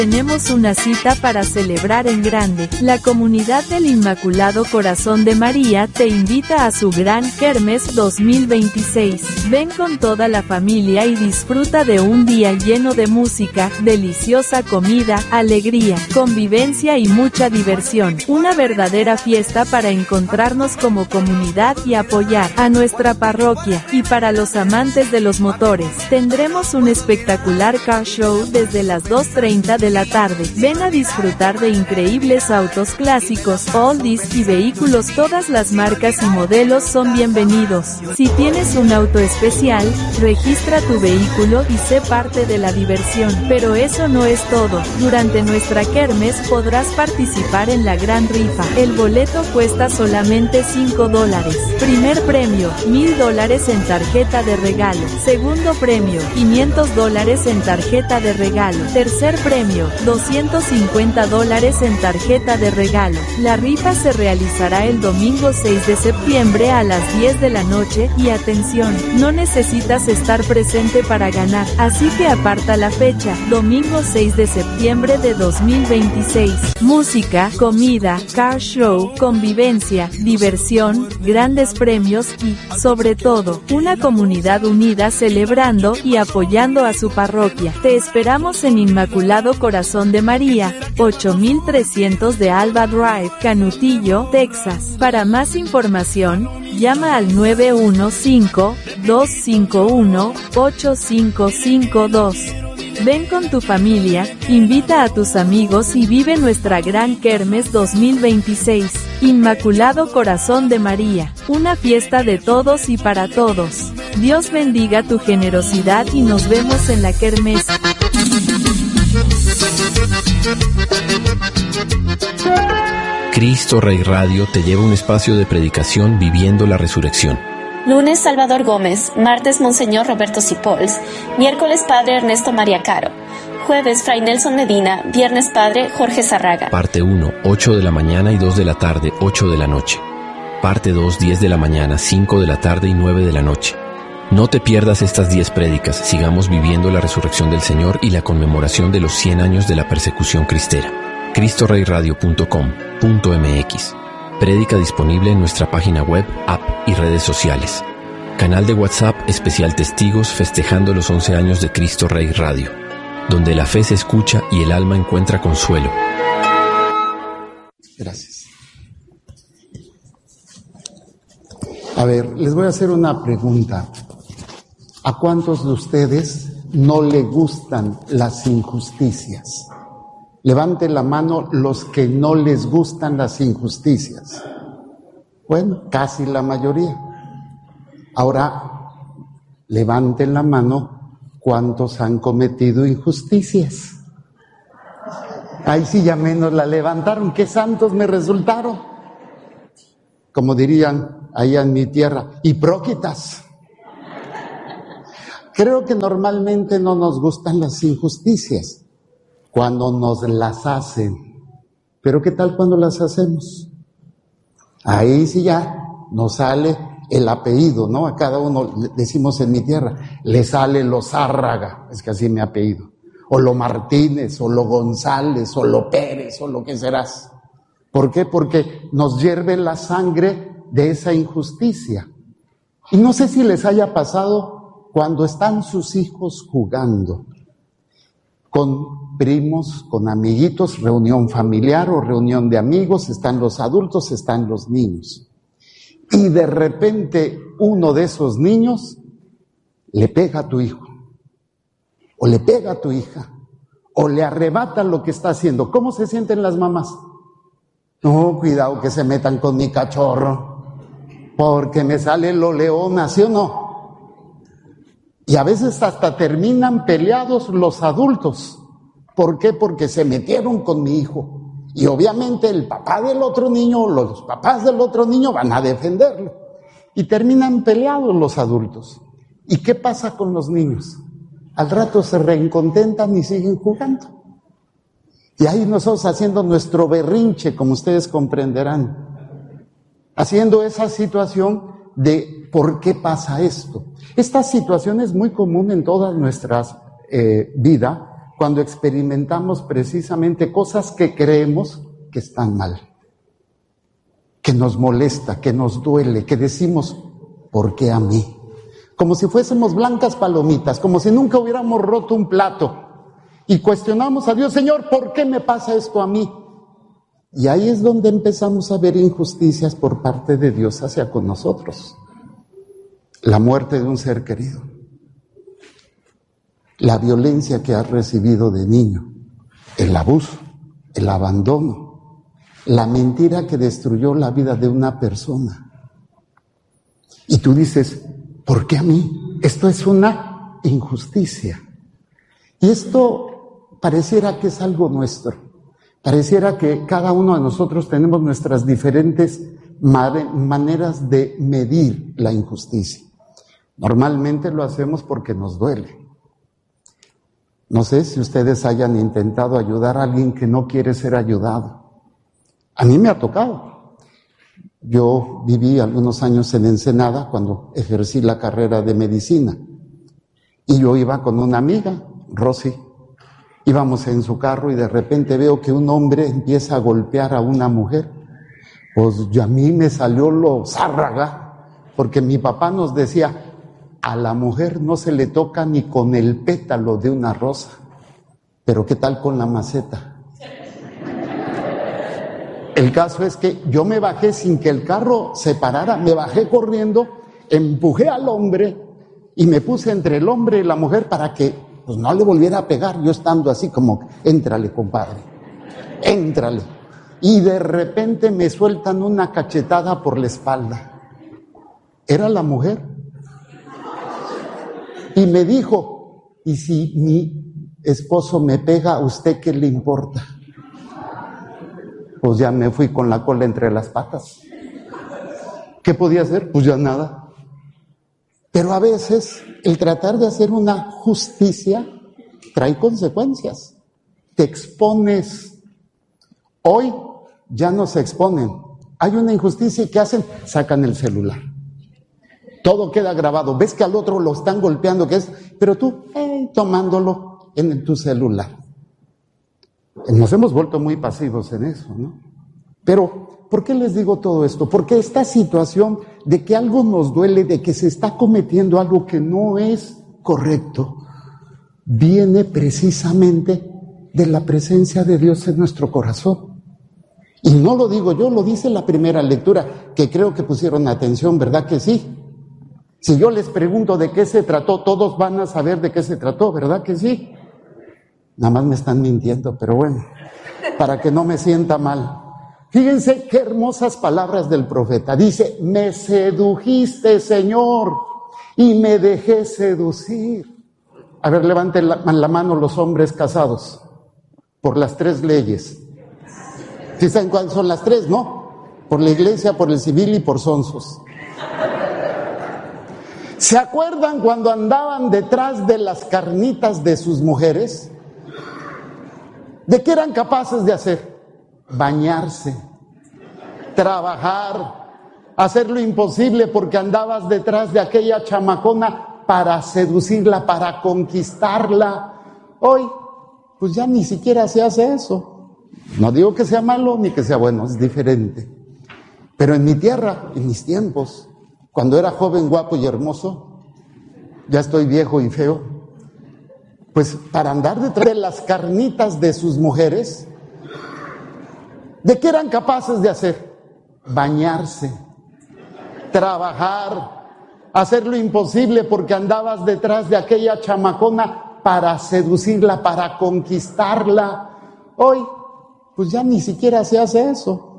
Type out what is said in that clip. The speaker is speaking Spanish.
Tenemos una cita para celebrar en grande. La comunidad del Inmaculado Corazón de María te invita a su gran Kermés 2026. Ven con toda la familia y disfruta de un día lleno de música, deliciosa comida, alegría, convivencia y mucha diversión. Una verdadera fiesta para encontrarnos como comunidad y apoyar a nuestra parroquia. Y para los amantes de los motores, tendremos un espectacular car show desde las 2:30 de la tarde. Ven a disfrutar de increíbles autos clásicos, oldies y vehículos. Todas las marcas y modelos son bienvenidos. Si tienes un auto especial, registra tu vehículo y sé parte de la diversión. Pero eso no es todo. Durante nuestra kermés podrás participar en la gran rifa. El boleto cuesta solamente $5. Primer premio, $1000 en tarjeta de regalo. Segundo premio, $500 en tarjeta de regalo. Tercer premio, $250 en tarjeta de regalo. La rifa se realizará el domingo 6 de septiembre a las 10 de la noche y atención, no necesitas estar presente para ganar, así que aparta la fecha, domingo 6 de septiembre de 2026. Música, comida, car show, convivencia, diversión, grandes premios y, sobre todo, una comunidad unida celebrando y apoyando a su parroquia. Te esperamos en Inmaculado Corazón de María, 8300 de Alba Drive, Canutillo, Texas. Para más información, llama al 915-251-8552. Ven con tu familia, invita a tus amigos y vive nuestra gran Kermés 2026. Inmaculado Corazón de María, una fiesta de todos y para todos. Dios bendiga tu generosidad y nos vemos en la Kermés. Cristo Rey Radio te lleva a un espacio de predicación viviendo la resurrección. Lunes, Salvador Gómez. Martes, Monseñor Roberto Sipols. Miércoles, Padre Ernesto María Caro. Jueves, Fray Nelson Medina. Viernes, Padre Jorge Zarraga. Parte 1, 8 de la mañana y 2 de la tarde, 8 de la noche. Parte 2, 10 de la mañana, 5 de la tarde y 9 de la noche. No te pierdas estas 10 prédicas. Sigamos viviendo la resurrección del Señor y la conmemoración de los 100 años de la persecución cristera. CristoReyRadio.com.mx. Prédica disponible en nuestra página web, app y redes sociales. Canal de WhatsApp especial Testigos festejando los 11 años de Cristo Rey Radio, donde la fe se escucha y el alma encuentra consuelo. Gracias. A ver, les voy a hacer una pregunta. ¿A cuántos de ustedes no le gustan las injusticias? Levanten la mano los que no les gustan las injusticias. Bueno, casi la mayoría. Ahora, levanten la mano cuántos han cometido injusticias. Ahí sí ya menos la levantaron. ¡Qué santos me resultaron! Como dirían allá en mi tierra, hipócritas. Creo que normalmente no nos gustan las injusticias cuando nos las hacen. Pero ¿qué tal cuando las hacemos? Ahí sí ya nos sale el apellido, ¿no? A cada uno, decimos en mi tierra, le sale lo Zárraga, es que así mi apellido, o lo Martínez, o lo González, o lo Pérez, o lo que serás. ¿Por qué? Porque nos hierve la sangre de esa injusticia. Y no sé si les haya pasado cuando están sus hijos jugando con primos, con amiguitos, reunión familiar o reunión de amigos, están los adultos, están los niños. Y de repente uno de esos niños le pega a tu hijo, o le pega a tu hija, o le arrebata lo que está haciendo. ¿Cómo se sienten las mamás? No, cuidado que se metan con mi cachorro, porque me sale lo leona, ¿sí o no? Y a veces hasta terminan peleados los adultos. ¿Por qué? Porque se metieron con mi hijo. Y obviamente el papá del otro niño, los papás del otro niño van a defenderlo. Y terminan peleados los adultos. ¿Y qué pasa con los niños? Al rato se reencontentan y siguen jugando. Y ahí nosotros haciendo nuestro berrinche, como ustedes comprenderán. Haciendo esa situación de ¿por qué pasa esto? Esta situación es muy común en toda nuestra vida cuando experimentamos precisamente cosas que creemos que están mal, que nos molesta, que nos duele, que decimos, ¿por qué a mí? Como si fuésemos blancas palomitas, como si nunca hubiéramos roto un plato. Y cuestionamos a Dios, Señor, ¿por qué me pasa esto a mí? Y ahí es donde empezamos a ver injusticias por parte de Dios hacia con nosotros. La muerte de un ser querido, la violencia que has recibido de niño, el abuso, el abandono, la mentira que destruyó la vida de una persona. Y tú dices, ¿por qué a mí? Esto es una injusticia. Y esto pareciera que es algo nuestro. Pareciera que cada uno de nosotros tenemos nuestras diferentes maneras de medir la injusticia. Normalmente lo hacemos porque nos duele. No sé si ustedes hayan intentado ayudar a alguien que no quiere ser ayudado. A mí me ha tocado. Yo viví algunos años en Ensenada cuando ejercí la carrera de medicina. Y yo iba con una amiga, Rosy. Íbamos en su carro y de repente veo que un hombre empieza a golpear a una mujer. Pues a mí me salió lo zárraga, porque mi papá nos decía, a la mujer no se le toca ni con el pétalo de una rosa. Pero ¿qué tal con la maceta? El caso es que yo me bajé sin que el carro se parara, me bajé corriendo, empujé al hombre y me puse entre el hombre y la mujer para que pues no le volviera a pegar, yo estando así como, éntrale, compadre, éntrale. Y de repente me sueltan una cachetada por la espalda. Era la mujer. Y me dijo, ¿y si mi esposo me pega, a usted qué le importa? Pues ya me fui con la cola entre las patas. ¿Qué podía hacer? Pues ya nada. Pero a veces el tratar de hacer una justicia trae consecuencias. Te expones. Hoy ya no se exponen. Hay una injusticia y ¿qué hacen? Sacan el celular. Todo queda grabado. Ves que al otro lo están golpeando, pero tú tomándolo en tu celular. Nos hemos vuelto muy pasivos en eso, ¿no? Pero, ¿por qué les digo todo esto? Porque esta situación de que algo nos duele, de que se está cometiendo algo que no es correcto, viene precisamente de la presencia de Dios en nuestro corazón. Y no lo digo yo, lo dice la primera lectura, que creo que pusieron atención, ¿verdad que sí? Si yo les pregunto de qué se trató, todos van a saber de qué se trató, ¿verdad que sí? Nada más me están mintiendo, pero bueno, para que no me sienta mal. Fíjense qué hermosas palabras del profeta. Dice, me sedujiste, Señor, y me dejé seducir. A ver, levanten la mano los hombres casados por las 3 leyes. ¿Sí saben cuáles son las 3, no? Por la iglesia, por el civil y por sonsos. ¿Se acuerdan cuando andaban detrás de las carnitas de sus mujeres? ¿De qué eran capaces de hacer? Bañarse, trabajar, hacer lo imposible porque andabas detrás de aquella chamacona para seducirla, para conquistarla. Hoy, pues ya ni siquiera se hace eso. No digo que sea malo ni que sea bueno, es diferente. Pero en mi tierra, en mis tiempos, cuando era joven, guapo y hermoso, ya estoy viejo y feo, pues para andar detrás de las carnitas de sus mujeres, ¿de qué eran capaces de hacer? Bañarse, trabajar, hacer lo imposible porque andabas detrás de aquella chamacona para seducirla, para conquistarla. Hoy, pues ya ni siquiera se hace eso.